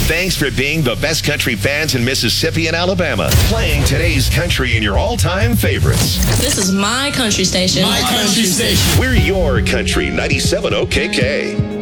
Thanks for being the best country fans in Mississippi and Alabama. Playing today's country and your all-time favorites. This is my country station. My country station. We're your country 97 OKK.